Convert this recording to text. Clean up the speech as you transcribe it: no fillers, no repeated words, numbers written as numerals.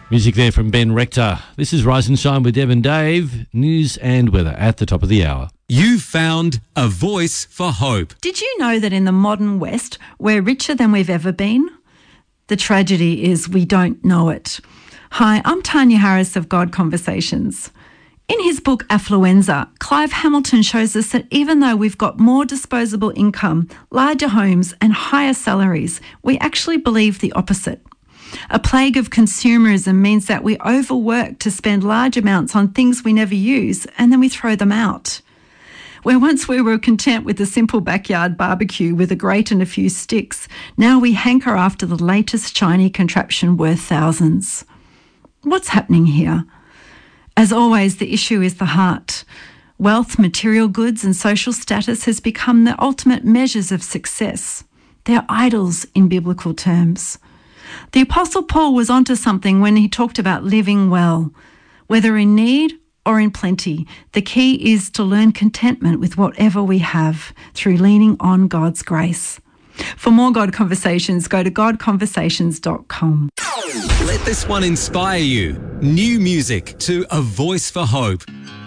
Music there from Ben Rector. This is Rise and Shine with Deb and Dave. News and weather at the top of the hour. You've found a voice for hope. Did you know that in the modern West, we're richer than we've ever been? The tragedy is we don't know it. Hi, I'm Tanya Harris of God Conversations. In his book Affluenza, Clive Hamilton shows us that even though we've got more disposable income, larger homes and higher salaries, we actually believe the opposite. A plague of consumerism means that we overwork to spend large amounts on things we never use and then we throw them out. Where once we were content with a simple backyard barbecue with a grate and a few sticks, now we hanker after the latest shiny contraption worth thousands. What's happening here? As always, the issue is the heart. Wealth, material goods and social status has become the ultimate measures of success. They're idols in biblical terms. The Apostle Paul was onto something when he talked about living well. Whether in need or in plenty, the key is to learn contentment with whatever we have through leaning on God's grace. For more God Conversations, go to godconversations.com. Let this one inspire you. New music to A Voice for Hope.